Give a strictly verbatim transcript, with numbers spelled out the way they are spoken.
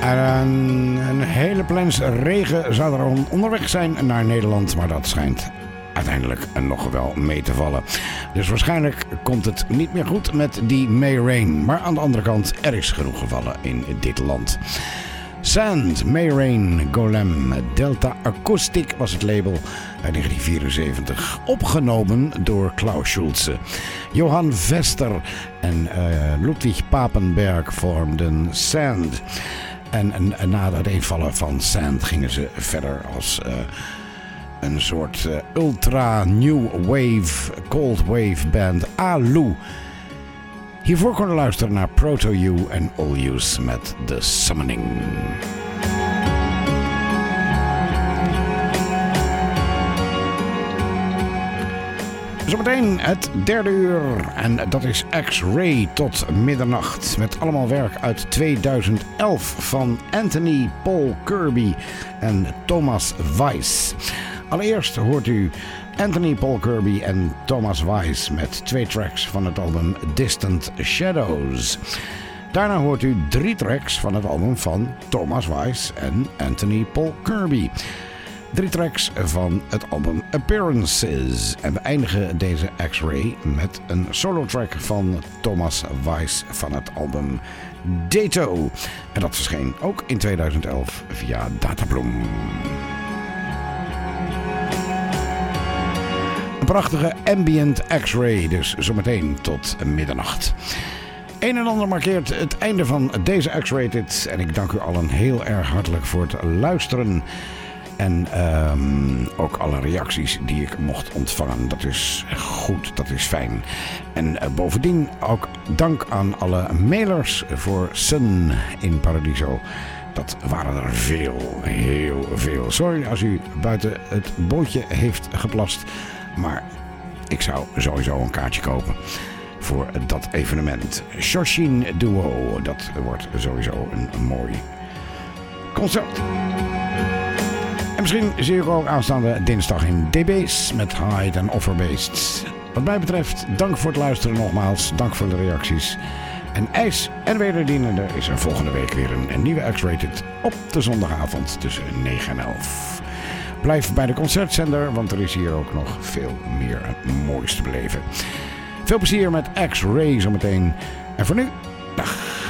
En een hele plens regen zou er onderweg zijn naar Nederland, maar dat schijnt uiteindelijk nog wel mee te vallen. Dus waarschijnlijk komt het niet meer goed met die May Rain. Maar aan de andere kant, er is genoeg gevallen in dit land. Sand, May Rain, Golem, Delta Acoustic was het label uit negentien vierenzeventig. Opgenomen door Klaus Schulze. Johan Vester en uh, Ludwig Papenberg vormden Sand. En, en, en na het uiteenvallen van Sand gingen ze verder als uh, een soort uh, ultra new wave, cold wave band Alu. Hiervoor konden we luisteren naar Proto-U en All Use met The Summoning. Zometeen het derde uur en dat is X-Ray tot middernacht. Met allemaal werk uit tweeduizend elf van Anthony Paul Kirby en Thomas Weiss. Allereerst hoort u Anthony Paul Kirby en Thomas Weiss met twee tracks van het album Distant Shadows. Daarna hoort u drie tracks van het album van Thomas Weiss en Anthony Paul Kirby. Drie tracks van het album Appearances. En we eindigen deze X-Ray met een solo track van Thomas Weiss van het album Dato. En dat verscheen ook in tweeduizend elf via Databloom. Een prachtige ambient X-Ray, dus zometeen tot middernacht. Een en ander markeert het einde van deze X-Rated. En ik dank u allen heel erg hartelijk voor het luisteren. En um, ook alle reacties die ik mocht ontvangen. Dat is goed, dat is fijn. En uh, bovendien ook dank aan alle mailers voor Sun in Paradiso. Dat waren er veel, heel veel. Sorry als u buiten het bootje heeft geplast. Maar ik zou sowieso een kaartje kopen voor dat evenement. Shoshin Duo, dat wordt sowieso een, een mooi concert. En misschien zie ik ook aanstaande dinsdag in D B's met Hyde en Offerbeest. Wat mij betreft, dank voor het luisteren nogmaals. Dank voor de reacties. En ijs en wederdienende is er volgende week weer een, een nieuwe X-Rated op de zondagavond tussen negen en elf. Blijf bij de concertzender, want er is hier ook nog veel meer moois te beleven. Veel plezier met X-Ray zometeen. En voor nu, dag.